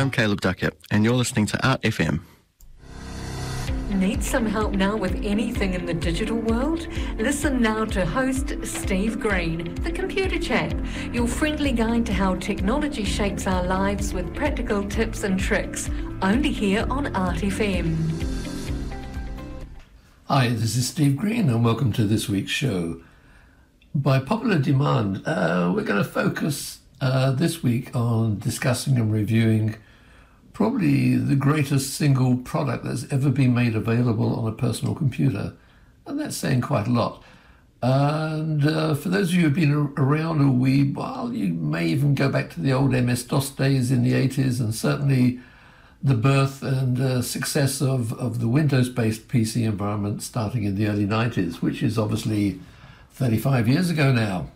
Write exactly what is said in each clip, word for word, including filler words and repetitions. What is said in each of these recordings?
I'm Caleb Duckett, and you're listening to Art F M. Need some help now with anything in the digital world? Listen now to host Steve Green, the Computer Chap, your friendly guide to how technology shapes our lives with practical tips and tricks, only here on Art F M. Hi, this is Steve Green and welcome to this week's show. By popular demand, uh, we're going to focus uh, this week on discussing and reviewing probably the greatest single product that's ever been made available on a personal computer. And that's saying quite a lot. And uh, for those of you who've been around a wee while, you may even go back to the old M S DOS days in the eighties, and certainly the birth and uh, success of, of the Windows-based P C environment starting in the early nineties, which is obviously thirty-five years ago now.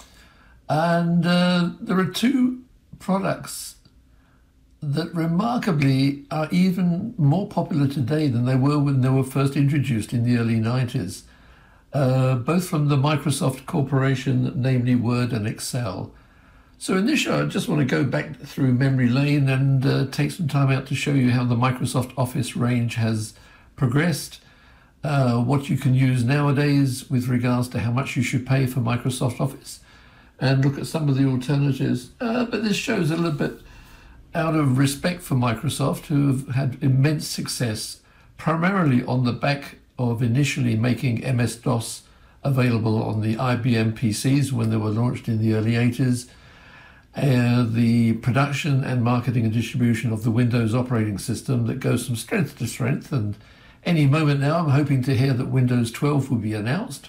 And uh, there are two products that remarkably are even more popular today than they were when they were first introduced in the early nineties, uh, both from the Microsoft Corporation, namely Word and Excel. So in this show, I just want to go back through memory lane and uh, take some time out to show you how the Microsoft Office range has progressed, uh, what you can use nowadays with regards to how much you should pay for Microsoft Office, and look at some of the alternatives. Uh, but this shows a little bit out of respect for Microsoft, who have had immense success, primarily on the back of initially making M S DOS available on the I B M P Cs when they were launched in the early eighties, uh, the production and marketing and distribution of the Windows operating system that goes from strength to strength. And any moment now, I'm hoping to hear that Windows twelve will be announced.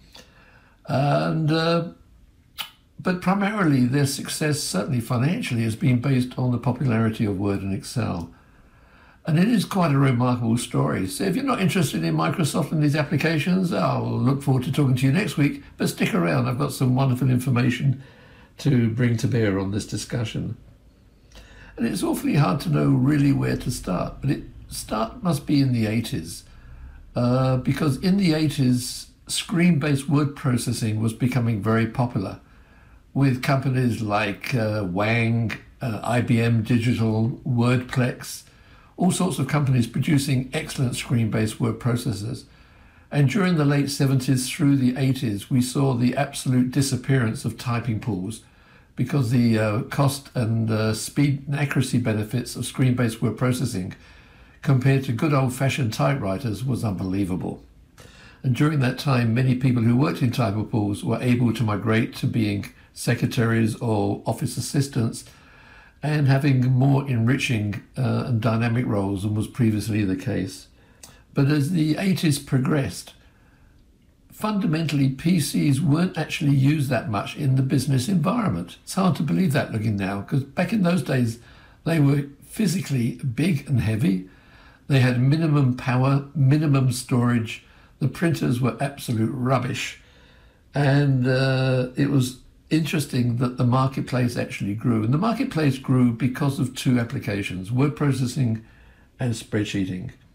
And uh, But primarily their success, certainly financially, has been based on the popularity of Word and Excel. And it is quite a remarkable story. So if you're not interested in Microsoft and these applications, I'll look forward to talking to you next week. But stick around, I've got some wonderful information to bring to bear on this discussion. And it's awfully hard to know really where to start, but it start must be in the eighties. Uh, because in the eighties, screen-based word processing was becoming very popular, with companies like uh, Wang, uh, I B M Digital, WordPlex, all sorts of companies producing excellent screen-based word processors. And during the late seventies through the eighties, we saw the absolute disappearance of typing pools because the uh, cost and uh, speed and accuracy benefits of screen-based word processing compared to good old-fashioned typewriters was unbelievable. And during that time, many people who worked in typing pools were able to migrate to being secretaries or office assistants and having more enriching uh, and dynamic roles than was previously the case. But as the eighties progressed, fundamentally P Cs weren't actually used that much in the business environment. It's hard to believe that looking now, because back in those days they were physically big and heavy. They had minimum power, minimum storage. The printers were absolute rubbish. And uh, it was interesting that the marketplace actually grew. And the marketplace grew because of two applications, word processing and spreadsheeting.